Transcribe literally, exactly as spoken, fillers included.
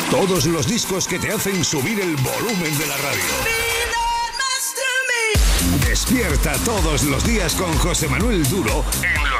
Todos los discos que te hacen subir el volumen de la radio. Despierta todos los días con José Manuel Duro en